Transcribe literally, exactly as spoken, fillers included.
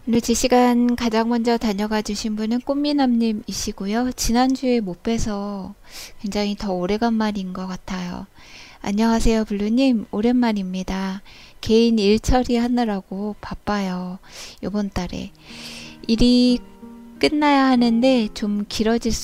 오늘 제 시간 가장 먼저 다녀가 주신 분은 꽃미남님이시고요. 지난주에 못 뵈서 굉장히 더 오래간만인 것 같아요. 안녕하세요, 블루님. 오랜만입니다. 개인 일 처리하느라고 바빠요. 요번 달에. 일이 끝나야 하는데 좀 길어질